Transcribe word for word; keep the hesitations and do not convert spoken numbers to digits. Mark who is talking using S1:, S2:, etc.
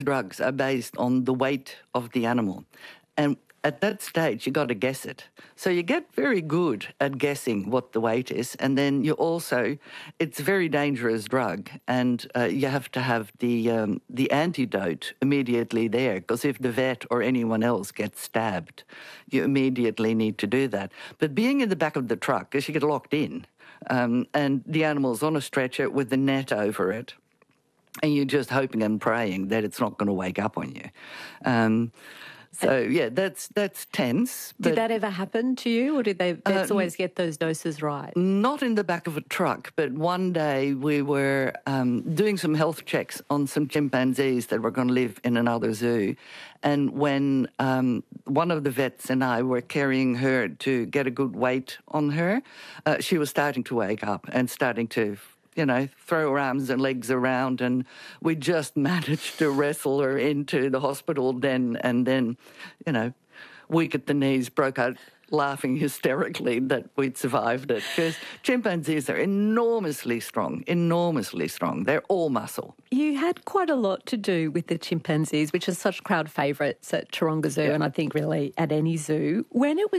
S1: drugs are based on the weight of the animal. And at that stage, you got to guess it. So you get very good at guessing what the weight is. And then you also, it's a very dangerous drug. And uh, you have to have the um, the antidote immediately there. Because if the vet or anyone else gets stabbed, you immediately need to do that. But being in the back of the truck, because you get locked in, um, and the animal's on a stretcher with the net over it, and you're just hoping and praying that it's not going to wake up on you. Um, so, yeah, that's that's tense.
S2: Did that ever happen to you, or did they vets
S1: uh,
S2: always get those doses right?
S1: Not in the back of a truck, but one day we were um, doing some health checks on some chimpanzees that were going to live in another zoo. And when um, one of the vets and I were carrying her to get a good weight on her, uh, she was starting to wake up and starting to, you know, throw her arms and legs around, and we just managed to wrestle her into the hospital then, and then, you know, weak at the knees, broke out laughing hysterically that we'd survived it, because chimpanzees are enormously strong, enormously strong. They're all muscle.
S2: You had quite a lot to do with the chimpanzees, which are such crowd favourites at Taronga Zoo, yeah. and I think really at any zoo. When it was